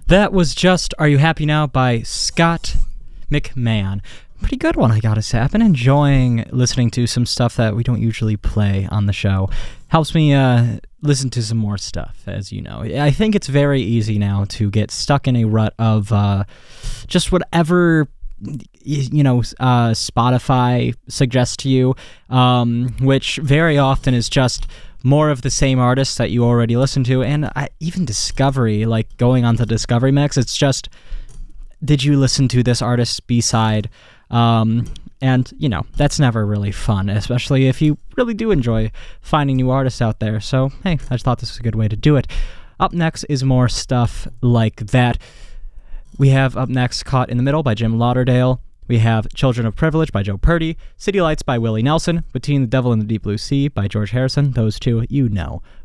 That was just Are You Happy Now by Scott McMahon. Pretty good one, I gotta say. I've been enjoying listening to some stuff that we don't usually play on the show. Helps me listen to some more stuff, as you know. I think it's very easy now to get stuck in a rut of just whatever Spotify suggests to you, which very often is just more of the same artists that you already listen to, and even Discovery, like going on to Discovery Mix, it's just, did you listen to this artist's B-side? And, that's never really fun, especially if you really do enjoy finding new artists out there. So, hey, I just thought this was a good way to do it. Up next is more stuff like that. We have up next Caught in the Middle by Jim Lauderdale. We have Children of Privilege by Joe Purdy, City Lights by Willie Nelson, Between the Devil and the Deep Blue Sea by George Harrison. Those two, you know.